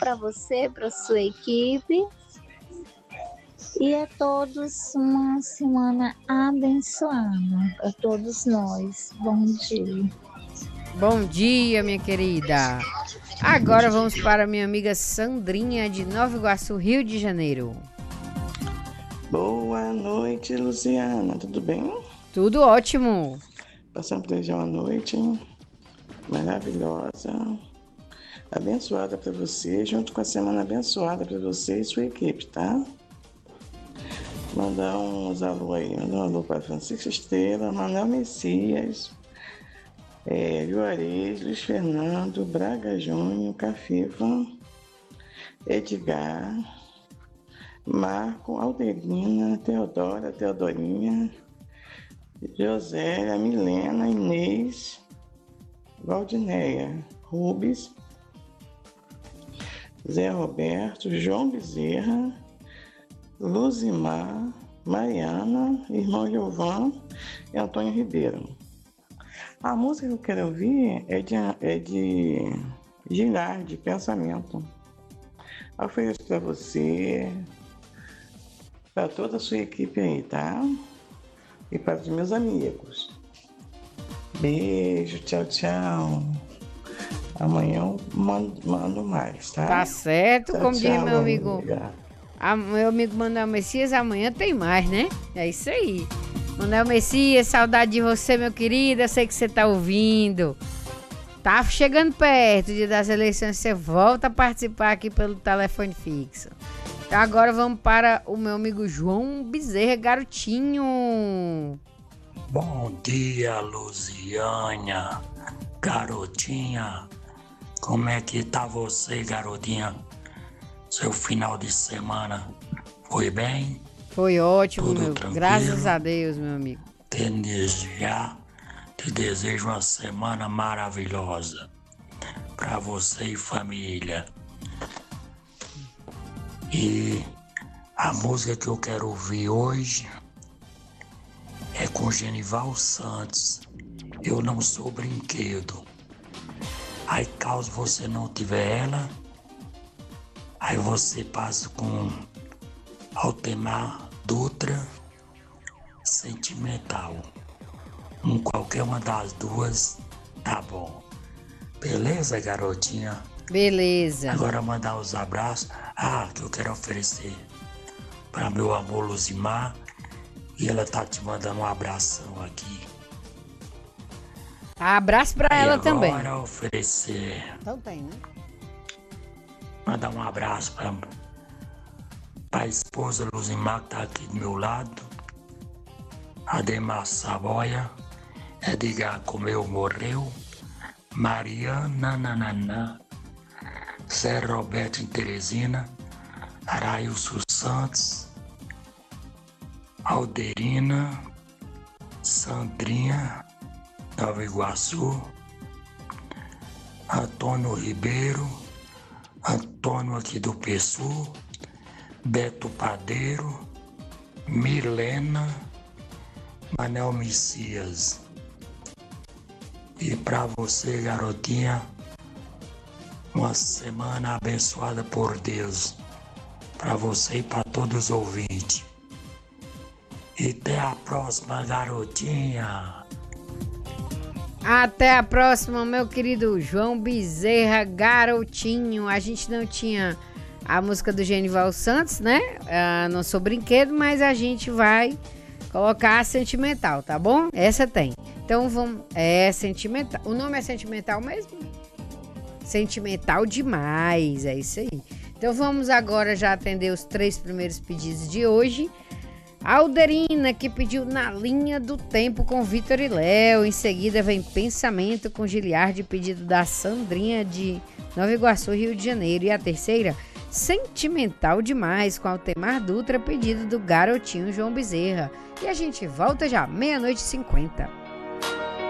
para você, para sua equipe. E a todos uma semana abençoada para todos nós. Bom dia. Bom dia, minha querida. Agora vamos para minha amiga Sandrinha de Nova Iguaçu, Rio de Janeiro. Boa noite, Luciana. Tudo bem? Tudo ótimo. Passando por uma noite maravilhosa, abençoada para você, junto com a semana abençoada para você e sua equipe, tá? Mandar uns alô aí. Mandar um alô para Francisco Estrela, Manuel Messias, Juarez, Luiz Fernando, Braga Júnior, Cafiva, Edgar, Marco, Alderina, Teodora, Teodorinha, Josélia, Milena, Inês, Valdineia, Rubens, Zé Roberto, João Bezerra, Luzimar, Mariana, irmão Giovan e Antônio Ribeiro. A música que eu quero ouvir é de Girardi, Pensamento. Eu ofereço para você, para toda a sua equipe aí, tá? E para os meus amigos. Beijo, tchau, tchau. Amanhã eu mando mais, tá? Tá certo, tchau, como diz tchau, meu amigo. amiga. Meu amigo Manuel Messias, amanhã tem mais, né? É isso aí. Manuel Messias, saudade de você, meu querido. Eu sei que você tá ouvindo. Tá chegando perto o dia das eleições. Você volta a participar aqui pelo telefone fixo. Então agora vamos para o meu amigo João Bezerra, garotinho. Bom dia, Luziânia, garotinha. Como é que tá você, garotinha? Seu final de semana foi bem? Foi ótimo, Tudo meu. tranquilo? Graças a Deus, meu amigo. Te desejo uma semana maravilhosa para você e família. E a música que eu quero ouvir hoje é com Genival Santos. Eu não sou brinquedo. Aí caso você não tiver ela, aí você passa com Altemar Dutra, Sentimental. Qualquer uma das duas tá bom. Beleza, garotinha? Beleza. Agora mandar os abraços. Que eu quero oferecer para meu amor Luzimar. E ela tá te mandando um abração aqui. Abraço pra ela também. Agora oferecer. Então tem, né? Mandar um abraço pra a esposa Luzimar que tá aqui do meu lado. Ademar Savoia. Edgar Comeu Morreu. Mariana Nananá. Zé Roberto em Teresina. Arailson Santos. Alderina. Sandrinha. Nova Iguaçu. Antônio Ribeiro. Antônio aqui do Pessu. Beto Padeiro. Milena. Manel Messias. E para você, garotinha, uma semana abençoada por Deus. Para você e para todos os ouvintes. E até a próxima, garotinha. Até a próxima, meu querido João Bezerra, garotinho. A gente não tinha a música do Genival Santos, né? Não sou brinquedo, mas a gente vai colocar a Sentimental, tá bom? Essa tem. Então vamos... É Sentimental. O nome é Sentimental mesmo? Sentimental demais, é isso aí. Então vamos agora já atender os 3 primeiros pedidos de hoje. Alderina, que pediu Na Linha do Tempo com Vitor e Léo. Em seguida vem Pensamento com Giliardi, pedido da Sandrinha de Nova Iguaçu, Rio de Janeiro. E a terceira, Sentimental Demais com Altemar Dutra, pedido do garotinho João Bezerra. E a gente volta já, 00:50.